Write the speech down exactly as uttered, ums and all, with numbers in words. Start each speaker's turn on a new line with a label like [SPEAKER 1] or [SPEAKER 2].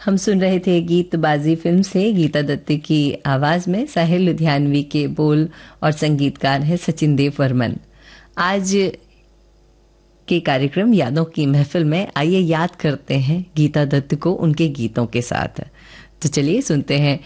[SPEAKER 1] हम सुन रहे थे गीतबाजी फिल्म से गीता दत्त की आवाज में साहिल लुधियानवी के बोल और संगीतकार है सचिन देव वर्मन। आज के कार्यक्रम यादों की महफिल में आइए याद करते हैं गीता दत्त को उनके गीतों के साथ। तो चलिए सुनते हैं